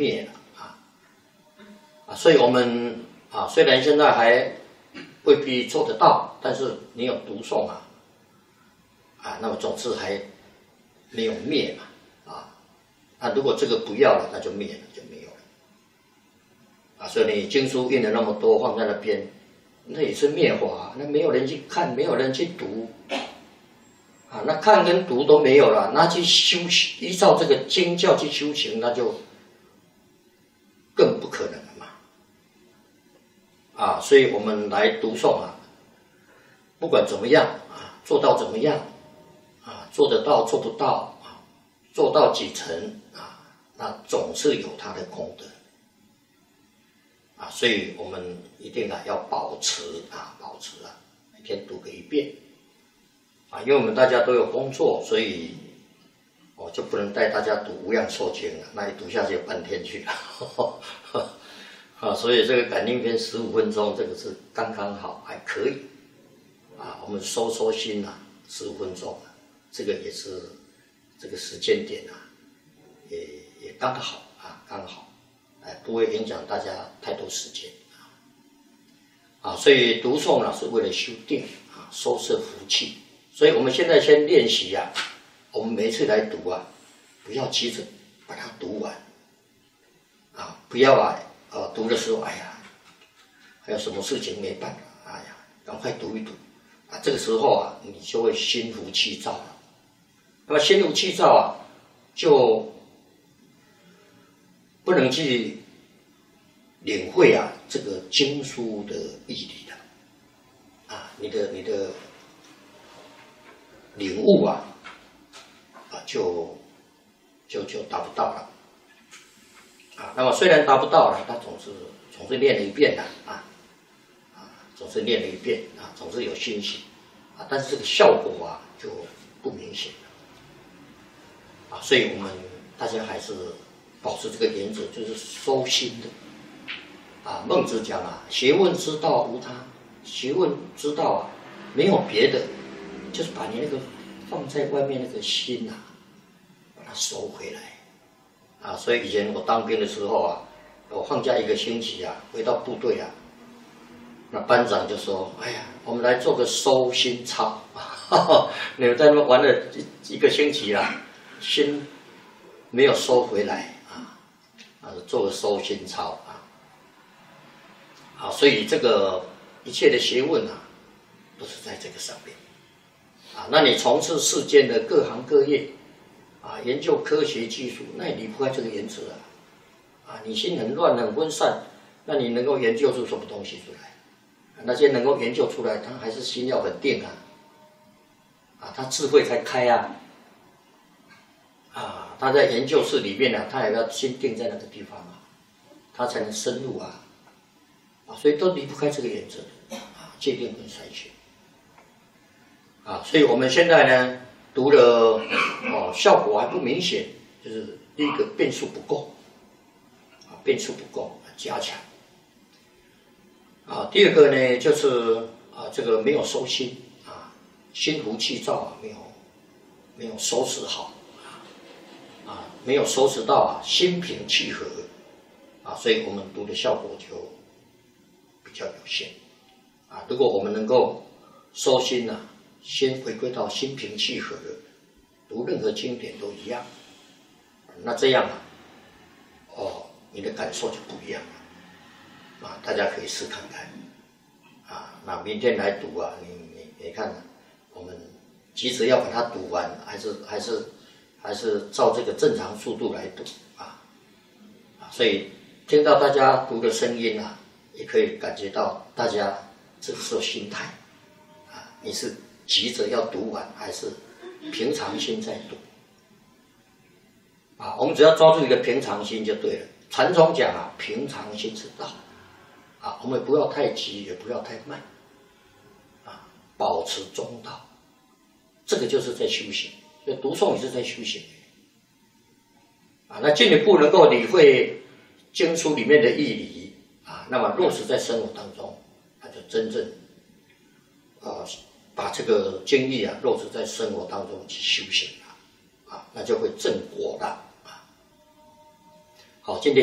灭了所以我们虽然现在还未必做得到，但是你有读诵那么总是还没有灭嘛如果这个不要了，那就灭了，就没有了所以你经书印了那么多放在那边，那也是灭法那没有人去看，没有人去读那看跟读都没有了，那去修行，依照这个经教去修行，那就更不可能了嘛所以我们来读诵不管怎么样做到怎么样做得到做不到做到几成那总是有它的功德所以我们一定要保持每天读个一遍因为我们大家都有工作，所以我就不能带大家读《无量寿经》了，那一读下去半天去了所以这个感应篇15分钟，这个是刚刚好，还可以我们收心15分钟这个也是这个时间点也刚好刚好不会影响大家太多时间所以读诵是为了修定收摄福气。所以我们现在先练习我们每一次来读不要急着把它读完不要读的时候还有什么事情没办法赶快读一读这个时候你就会心浮气躁了。那么心浮气躁就不能去领会这个经书的义理了你的领悟就达不到了那么虽然达不到了，他总是练了一遍总是练了一遍总是有欣喜但是这个效果就不明显了所以我们大家还是保持这个原则，就是收心的孟子讲学问之道无他，学问之道没有别的，就是把你那个放在外面那个心把它收回来所以以前我当兵的时候我放假1个星期回到部队那班长就说哎呀，我们来做个收心操你们在那玩了1个星期心没有收回来做个收心操所以这个一切的学问都是在这个上面那你从事世间的各行各业研究科学技术，那也离不开这个原则你心很乱很分散，那你能够研究出什么东西出来？那些能够研究出来，他还是心要很定他智慧才开他在研究室里面他也要心定在那个地方他才能深入所以都离不开这个原则戒定跟善学所以我们现在呢读了效果还不明显，就是第一个变数不够加强第二个呢就是这个没有收心心浮气躁没有收拾好没有收拾到心平气和所以我们读的效果就比较有限如果我们能够收心先回归到心平气和，读任何经典都一样那这样你的感受就不一样了大家可以试看看那明天来读你看我们急着要把它读完，还是照这个正常速度来读所以听到大家读的声音也可以感觉到大家这个时候心态你是急着要读完，还是平常心在读我们只要抓住一个平常心就对了。禅宗讲平常心是道我们不要太急，也不要太慢保持中道，这个就是在修行。所以读诵也是在修行那进一步能够理会经书里面的义理那么落实在生活当中，那就真正把这个经义落实在生活当中去修行那就会正果了好，今天